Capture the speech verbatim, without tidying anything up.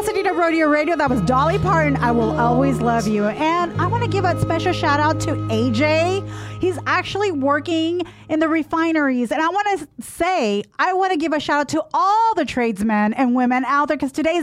listening to Rodeo Radio. That was Dolly Parton, I Will Always Love You. And I want to give a special shout out to A J. He's actually working in the refineries. And I want to say, I want to give a shout out to all the tradesmen and women out there because today is